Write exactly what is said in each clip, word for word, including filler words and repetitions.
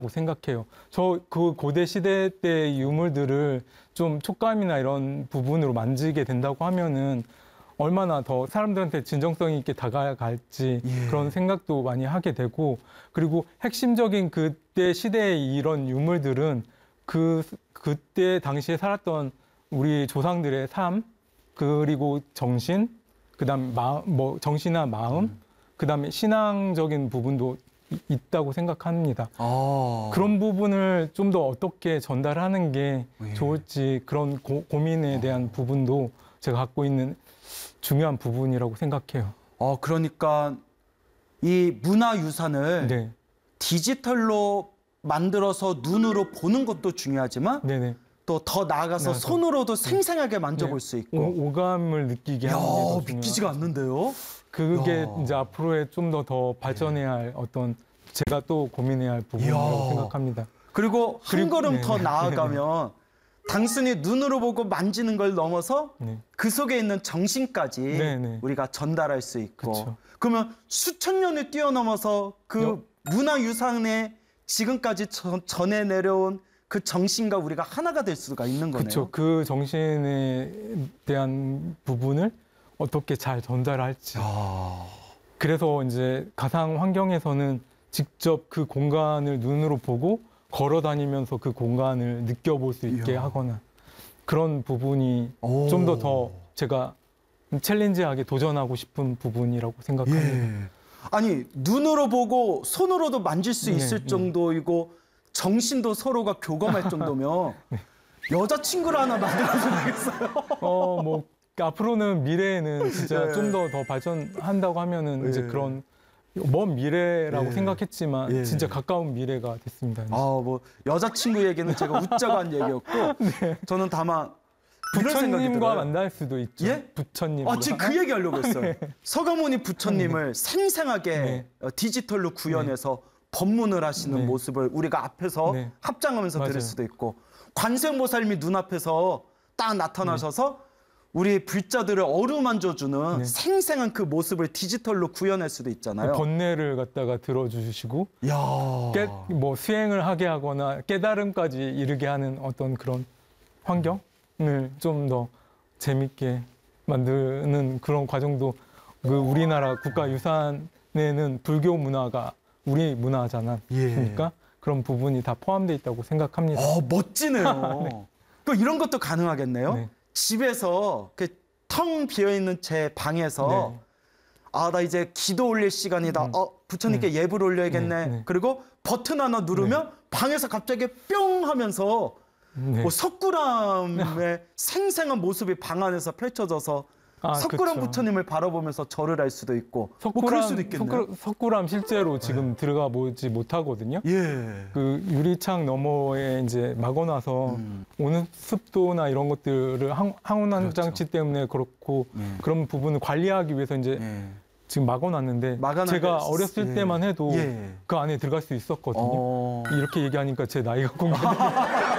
생각해요. 저 그 고대 시대 때 유물들을 좀 촉감이나 이런 부분으로 만지게 된다고 하면은 얼마나 더 사람들한테 진정성 있게 다가갈지 예. 그런 생각도 많이 하게 되고, 그리고 핵심적인 그때 시대의 이런 유물들은 그 그때 당시에 살았던 우리 조상들의 삶, 그리고 정신, 그다음 마음, 뭐 정신이나 마음, 음. 그다음에 신앙적인 부분도 있다고 생각합니다. 아. 그런 부분을 좀 더 어떻게 전달하는 게 예. 좋을지, 그런 고, 고민에 대한 아. 부분도 제가 갖고 있는 중요한 부분이라고 생각해요. 어, 그러니까 이 문화유산을 네. 디지털로 만들어서 눈으로 보는 것도 중요하지만 네네. 또 더 나아가서 손으로도 생생하게 만져볼 네. 수 있고 오, 오감을 느끼게 야, 하는 게 더 중요해요. 믿기지가 않는데요? 그게 야. 이제 앞으로의 좀 더 더 발전해야 할 어떤 제가 또 고민해야 할 부분이라고 야. 생각합니다. 그리고 한 그리고, 걸음 네. 더 나아가면 단순히 눈으로 보고 만지는 걸 넘어서 네. 그 속에 있는 정신까지 네, 네. 우리가 전달할 수 있고 그쵸. 그러면 수천 년을 뛰어넘어서 그 여... 문화유산에 지금까지 저, 전해 내려온 그 정신과 우리가 하나가 될 수가 있는 거네요. 그렇죠. 그 정신에 대한 부분을 어떻게 잘 전달할지. 야... 그래서 이제 가상 환경에서는 직접 그 공간을 눈으로 보고 걸어 다니면서 그 공간을 느껴볼 수 있게 이야. 하거나 그런 부분이 좀 더 더 제가 챌린지하게 도전하고 싶은 부분이라고 생각합니다. 예. 아니, 눈으로 보고 손으로도 만질 수 있을 네, 정도이고 네. 정신도 서로가 교감할 정도면 네. 여자친구를 하나 만들어서 되겠어요. 어, 뭐 앞으로는 미래에는 진짜 예. 좀 더 더 발전한다고 하면은 예. 이제 그런 먼 미래라고 예. 생각했지만 예. 진짜 가까운 미래가 됐습니다. 아, 뭐 여자친구 얘기는 제가 웃자고 한 얘기였고 네. 저는 다만 부처님과 만날 수도 있죠. 예? 부처님과. 아, 지금 그 얘기 하려고 했어요. 네. 서가모니 부처님을 네. 생생하게 네. 디지털로 구현해서 네. 법문을 하시는 네. 모습을 우리가 앞에서 네. 합장하면서 맞아요. 들을 수도 있고 관세음보살님이 눈앞에서 딱 나타나셔서 네. 우리 불자들을 어루만져주는 네. 생생한 그 모습을 디지털로 구현할 수도 있잖아요. 번뇌를 갖다가 들어주시고 야. 깨, 뭐 수행을 하게 하거나 깨달음까지 이르게 하는 어떤 그런 환경을 좀 더 재밌게 만드는 그런 과정도 그 우리나라 국가유산에는 불교 문화가 우리 문화잖아. 예. 그러니까 그런 부분이 다 포함되어 있다고 생각합니다. 어, 멋지네요. 네. 그 이런 것도 가능하겠네요. 네. 집에서 그 텅 비어있는 제 방에서 네. 아, 나 이제 기도 올릴 시간이다. 음. 어, 부처님께 네. 예불 올려야겠네. 네. 네. 그리고 버튼 하나 누르면 네. 방에서 갑자기 뿅 하면서 네. 뭐 석굴암의 생생한 모습이 방 안에서 펼쳐져서 아, 석굴암 그쵸. 부처님을 바라보면서 절을 할 수도 있고 석굴암, 뭐 그럴 수도 있겠네요. 석굴, 석굴암 실제로 지금 네. 들어가 보지 못하거든요. 예. 그 유리창 너머에 이제 막아놔서 음. 오는 습도나 이런 것들을 항, 항온환 장치 그렇죠. 때문에 그렇고 예. 그런 부분을 관리하기 위해서 이제 예. 지금 막아놨는데 제가 어렸을 예. 때만 해도 예. 그 안에 들어갈 수 있었거든요. 어... 이렇게 얘기하니까 제 나이가 공개되네요.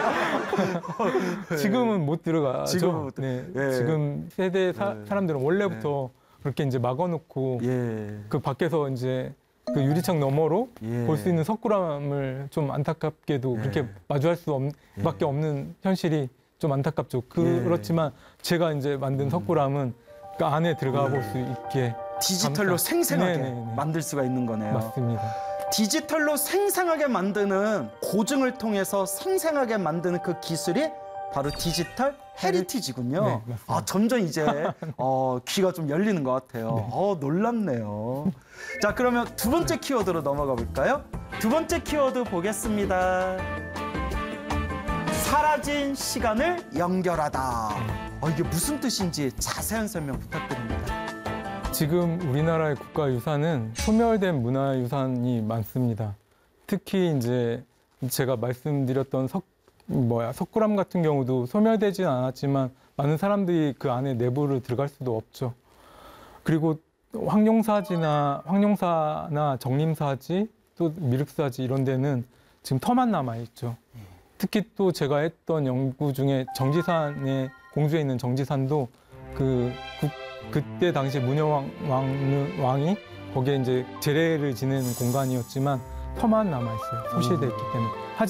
지금은 못 들어가죠. 지금은 못 네. 예. 지금 세대 사, 예. 사람들은 원래부터 예. 그렇게 이제 막아놓고 예. 그 밖에서 이제 그 유리창 너머로 예. 볼 수 있는 석굴암을 좀 안타깝게도 예. 그렇게 마주할 수 없, 예. 밖에 없는 현실이 좀 안타깝죠. 그, 그렇지만 제가 이제 만든 음. 석굴암은 그 안에 들어가 볼 수 있게 디지털로 감사... 생생하게 네네네. 만들 수가 있는 거네요. 맞습니다. 디지털로 생생하게 만드는 고증을 통해서 생생하게 만드는 그 기술이 바로 디지털 헤리티지군요. 네, 아, 점점 이제 어, 귀가 좀 열리는 것 같아요. 네. 어, 놀랍네요. 자, 그러면 두 번째 키워드로 넘어가 볼까요? 두 번째 키워드 보겠습니다. 사라진 시간을 연결하다. 어, 이게 무슨 뜻인지 자세한 설명 부탁드립니다. 지금 우리나라의 국가유산은 소멸된 문화유산이 많습니다. 특히 이제 제가 말씀드렸던 석, 뭐야, 석굴암 같은 경우도 소멸되진 않았지만 많은 사람들이 그 안에 내부를 들어갈 수도 없죠. 그리고 황룡사지나 황룡사나 정림사지 또 미륵사지 이런 데는 지금 터만 남아 있죠. 특히 또 제가 했던 연구 중에 정지산에 공주에 있는 정지산도 그 국, 그때 당시 문여왕 왕, 왕이 거기에 이제 제례를 지내는 공간이었지만 터만 남아 있어요. 소실돼 있기 때문에.